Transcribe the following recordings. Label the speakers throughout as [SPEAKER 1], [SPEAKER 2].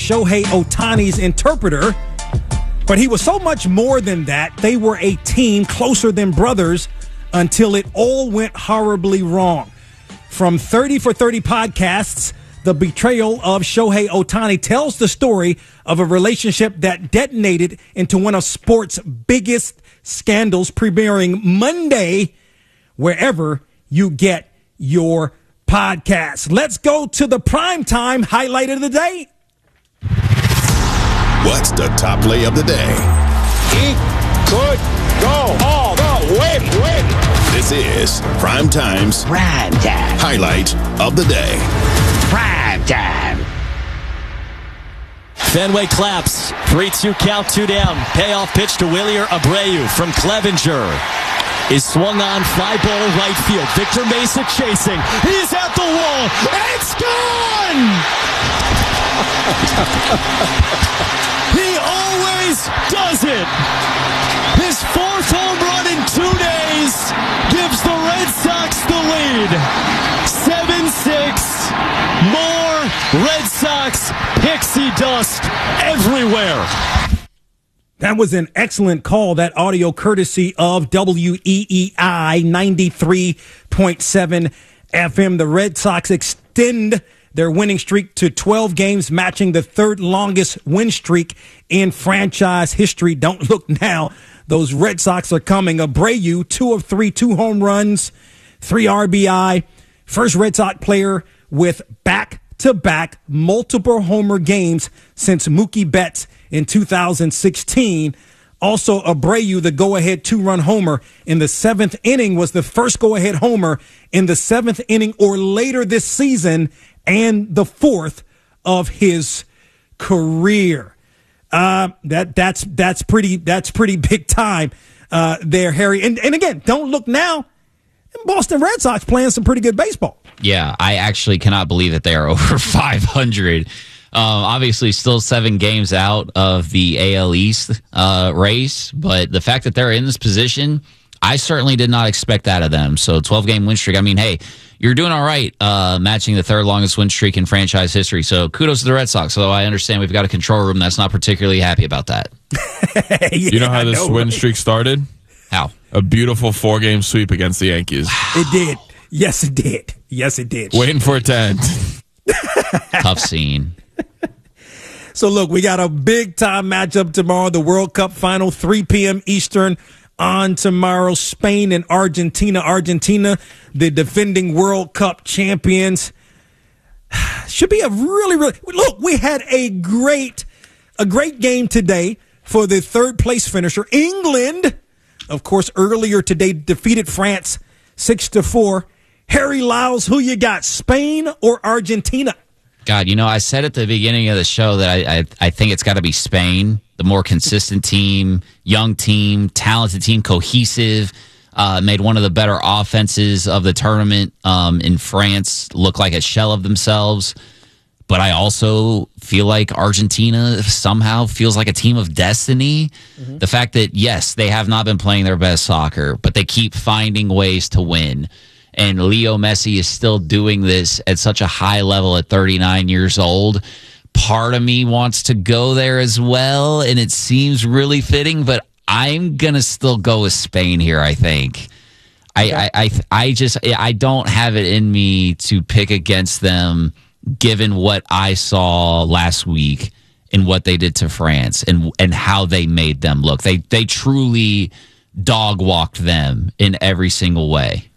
[SPEAKER 1] Shohei Ohtani's interpreter. But he was so much more than that. They were a team closer than brothers until it all went horribly wrong. From 30 for 30 podcasts, the betrayal of Shohei Ohtani tells the story of a relationship that detonated into one of sports' biggest scandals, premiering Monday wherever you get your podcast. Let's go to the primetime highlight of the day.
[SPEAKER 2] What's the top play of the day?
[SPEAKER 3] He could go all the way.
[SPEAKER 2] This is Primetime's
[SPEAKER 4] Primetime
[SPEAKER 2] highlight of the day.
[SPEAKER 4] Primetime.
[SPEAKER 5] Fenway claps. 3-2 count, 2 down. Payoff pitch to Wilyer Abreu from Clevenger. Is swung on, fly ball right field. Victor Mesa chasing. He's at the wall. It's gone! He always does it. His 4th home run in 2 days gives the Red Sox the lead. 7-6. More Red Sox pixie dust everywhere.
[SPEAKER 1] That was an excellent call. That audio courtesy of WEEI 93.7 FM. The Red Sox extend their winning streak to 12 games, matching the 3rd longest win streak in franchise history. Don't look now. Those Red Sox are coming. Abreu, 2 of 3, 2 home runs, 3 RBI. First Red Sox player with back-to-back multiple homer games since Mookie Betts in 2016. Also, Abreu, the go-ahead 2-run homer in the 7th inning, was the first go-ahead homer in the 7th inning or later this season, and the 4th of his career. That's pretty big time there, Harry. And again, don't look now. Boston Red Sox playing some pretty good baseball.
[SPEAKER 6] Yeah, I actually cannot believe that they are over 500. Obviously, still 7 games out of the AL East race, but the fact that they're in this position, I certainly did not expect that of them. So 12-game win streak. I mean, hey, you're doing all right matching the 3rd longest win streak in franchise history. So kudos to the Red Sox, although I understand we've got a control room that's not particularly happy about that.
[SPEAKER 1] Yeah,
[SPEAKER 7] you know how this win streak started?
[SPEAKER 6] How?
[SPEAKER 7] A beautiful 4-game sweep against the Yankees.
[SPEAKER 1] It did. Yes, it did. Yes, it did.
[SPEAKER 7] Waiting for it to end.
[SPEAKER 6] Tough scene.
[SPEAKER 1] So, look, we got a big-time matchup tomorrow, the World Cup final, 3 p.m. Eastern on tomorrow, Spain and Argentina. Argentina, the defending World Cup champions. Should be a really, look, we had a great game today for the 3rd-place finisher. England, of course, earlier today defeated France 6-4. Harry Lyles, who you got, Spain or Argentina?
[SPEAKER 6] God, I said at the beginning of the show that I think it's got to be Spain, the more consistent team, young team, talented team, cohesive, made one of the better offenses of the tournament in France look like a shell of themselves. But I also feel like Argentina somehow feels like a team of destiny. Mm-hmm. The fact that, yes, they have not been playing their best soccer, but they keep finding ways to win. And Leo Messi is still doing this at such a high level at 39 years old. Part of me wants to go there as well, and it seems really fitting, but I'm going to still go with Spain here, I think. Okay. I don't have it in me to pick against them given what I saw last week and what they did to France and how they made them look. They truly dog walked them in every single way.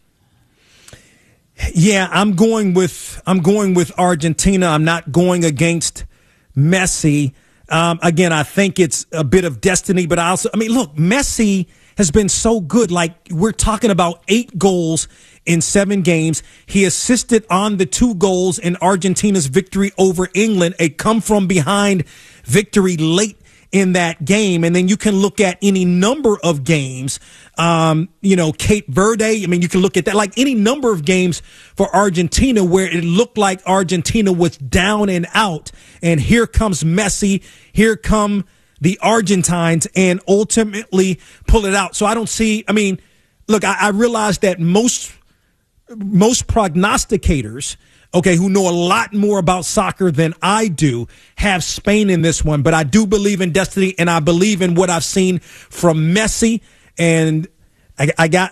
[SPEAKER 1] Yeah, I'm going with Argentina. I'm not going against Messi. Again, I think it's a bit of destiny, but look, Messi has been so good. Like, we're talking about 8 goals in 7 games. He assisted on the 2 goals in Argentina's victory over England, a come from behind victory late in that game. And then you can look at any number of games, Cape Verde. You can look at that, like any number of games for Argentina where it looked like Argentina was down and out. And here comes Messi. Here come the Argentines and ultimately pull it out. So I don't see, look, I realize that most prognosticators okay, who know a lot more about soccer than I do, have Spain in this one. But I do believe in destiny, and I believe in what I've seen from Messi. And I got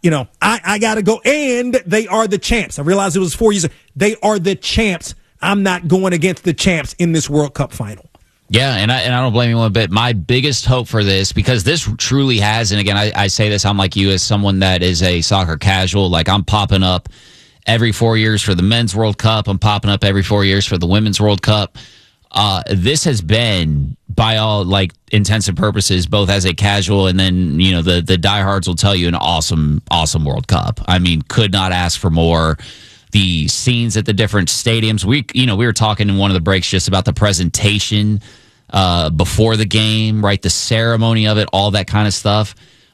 [SPEAKER 1] to go. And they are the champs. I realize it was 4 years. They are the champs. I'm not going against the champs in this World Cup final.
[SPEAKER 6] Yeah, and I don't blame you one bit. My biggest hope for this, because this truly has, and again, I say this, I'm like you as someone that is a soccer casual. Like, I'm popping up every 4 years for the Men's World Cup. I'm popping up every 4 years for the Women's World Cup. This has been, by all like intents and purposes, both as a casual and then, you know, the diehards will tell you, an awesome World Cup. I mean, could not ask for more. The scenes at the different stadiums. We were talking in one of the breaks just about the presentation before the game, right? The ceremony of it, all that kind of stuff.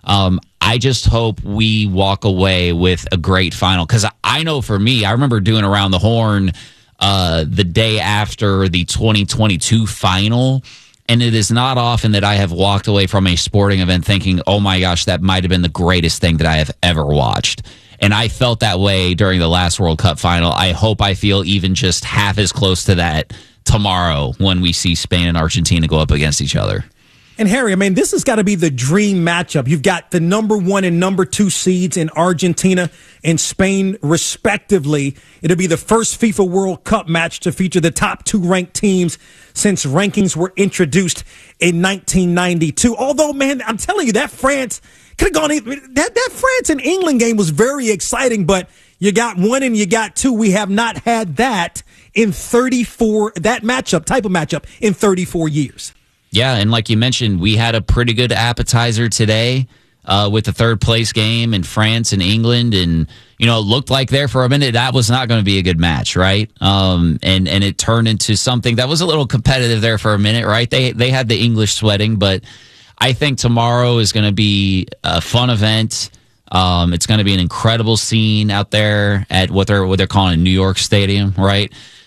[SPEAKER 6] I just hope we walk away with a great final, because I know for me, I remember doing Around the Horn the day after the 2022 final, and it is not often that I have walked away from a sporting event thinking, oh my gosh, that might have been the greatest thing that I have ever watched. And I felt that way during the last World Cup final. I hope I feel even just half as close to that tomorrow when we see Spain and Argentina go up against each other.
[SPEAKER 1] And Harry, I mean, this has got to be the dream matchup. You've got the number 1 and number 2 seeds in Argentina and Spain, respectively. It'll be the first FIFA World Cup match to feature the top 2 ranked teams since rankings were introduced in 1992. Although, man, I'm telling you, that France could have gone. That France and England game was very exciting, but you got 1 and you got 2. We have not had that in 34, that type of matchup in 34 years.
[SPEAKER 6] Yeah, and like you mentioned, we had a pretty good appetizer today with the third place game in France and England, and you know, it looked like there for a minute that was not going to be a good match, right? And it turned into something that was a little competitive there for a minute, right? They had the English sweating, but I think tomorrow is going to be a fun event. It's going to be an incredible scene out there at what they're calling New York Stadium, right?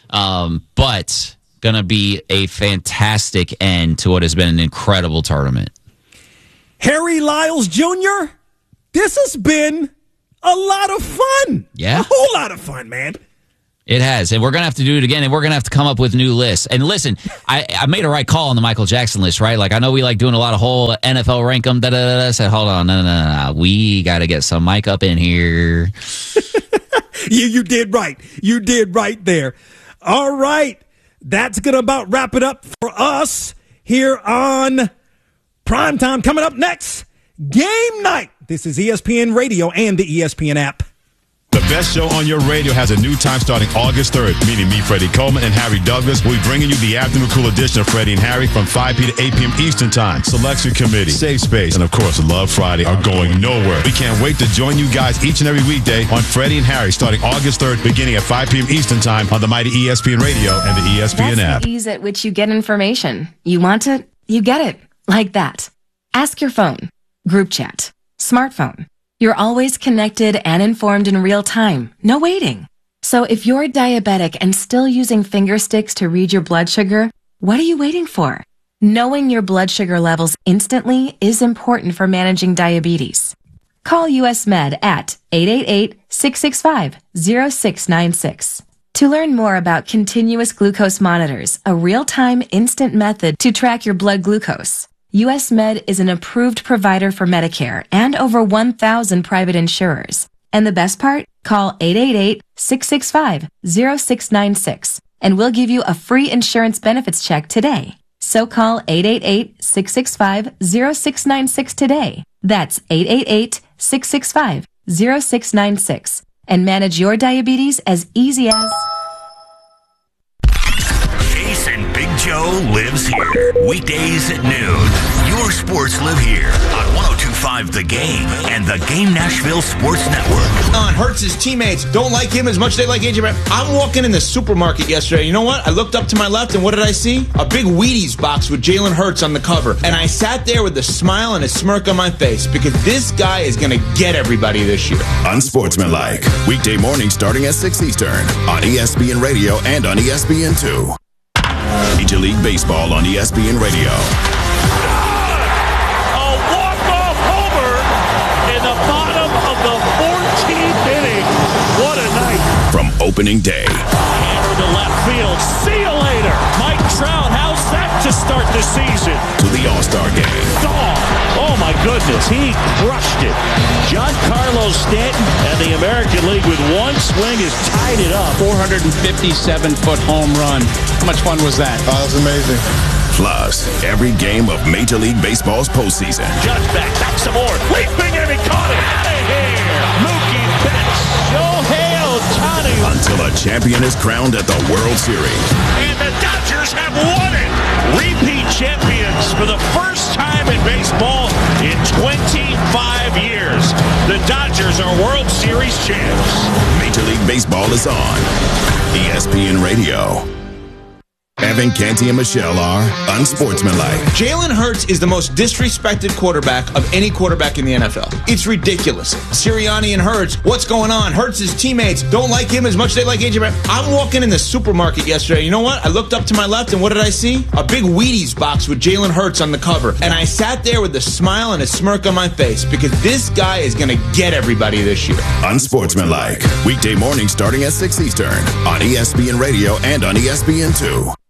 [SPEAKER 6] But going to be a fantastic end to what has been an incredible tournament.
[SPEAKER 1] Harry Lyles Jr., this has been a lot of fun.
[SPEAKER 6] Yeah.
[SPEAKER 1] A whole lot of fun, man.
[SPEAKER 6] It has, and we're going to have to do it again, and we're going to have to come up with new lists. And listen, I made a right call on the Michael Jackson list, right? Like, I know we like doing a lot of whole NFL rank them, I said, hold on, no. We got to get some mic up in here.
[SPEAKER 1] You did right. You did right there. All right. That's going to about wrap it up for us here on Primetime. Coming up next, Game Night. This is ESPN Radio and the ESPN app.
[SPEAKER 8] The best show on your radio has a new time starting August 3rd. Meaning me, Freddie Coleman, and Harry Douglas will be bringing you the afternoon cool edition of Freddie and Harry from 5 p. to 8 p.m. Eastern Time. Selection Committee, Safe Space, and of course, Love Friday are going nowhere. We can't wait to join you guys each and every weekday on Freddie and Harry starting August 3rd, beginning at 5 p.m. Eastern Time on the mighty ESPN Radio and the ESPN app.
[SPEAKER 9] That's the ease at which you get information. You want it, you get it. Like that. Ask your phone. Group chat. Smartphone. You're always connected and informed in real time. No waiting. So if you're diabetic and still using finger sticks to read your blood sugar, what are you waiting for? Knowing your blood sugar levels instantly is important for managing diabetes. Call US Med at 888-665-0696. To learn more about continuous glucose monitors, a real-time instant method to track your blood glucose. US Med is an approved provider for Medicare and over 1,000 private insurers. And the best part? Call 888-665-0696 and we'll give you a free insurance benefits check today. So call 888-665-0696 today. That's 888-665-0696 and manage your diabetes as easy as...
[SPEAKER 10] Jason Big Joe lives here. Weekdays at noon. Your sports live here on 102.5 The Game and the Game Nashville Sports Network.
[SPEAKER 11] Hurts' teammates don't like him as much as they like AJ Brown. I'm walking in the supermarket yesterday. You know what? I looked up to my left, and what did I see? A big Wheaties box with Jalen Hurts on the cover. And I sat there with a smile and a smirk on my face because this guy is going to get everybody this year.
[SPEAKER 2] Unsportsmanlike. Weekday morning starting at 6 Eastern on ESPN Radio and on ESPN2. Major League Baseball on ESPN Radio.
[SPEAKER 3] A walk-off homer in the bottom of the 14th inning. What a night.
[SPEAKER 2] From opening day.
[SPEAKER 3] Hammer to left field. See you later. Mike Trout, how's that to start the season?
[SPEAKER 2] To the All-Star game.
[SPEAKER 3] Gone. Oh, my goodness. He crushed it. Giancarlo Stanton and the American League with one swing has tied it up.
[SPEAKER 12] 457-foot home run. How much fun was that?
[SPEAKER 13] Oh, that was amazing.
[SPEAKER 2] Plus, every game of Major League Baseball's postseason.
[SPEAKER 3] Judge back some more. Leaping and he caught it. Out of here. Mookie Betts. Shohei Ohtani.
[SPEAKER 2] Until a champion is crowned at the World Series.
[SPEAKER 3] And the Dodgers have won it. Repeat champions for the first time in baseball in 25 years. The Dodgers are World Series champs.
[SPEAKER 2] Major League Baseball is on ESPN Radio. Evan, Canty, and Michelle are unsportsmanlike.
[SPEAKER 11] Jalen Hurts is the most disrespected quarterback of any quarterback in the NFL. It's ridiculous. Sirianni and Hurts, what's going on? Hurts' teammates don't like him as much as they like AJ Brown. I'm walking in the supermarket yesterday. You know what? I looked up to my left, and what did I see? A big Wheaties box with Jalen Hurts on the cover. And I sat there with a smile and a smirk on my face because this guy is going to get everybody this year.
[SPEAKER 2] Unsportsmanlike. Weekday morning starting at 6 Eastern on ESPN Radio and on ESPN2.